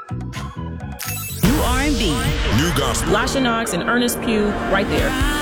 New R&B. New gospel. Lasha Knox and Ernest Pugh right there.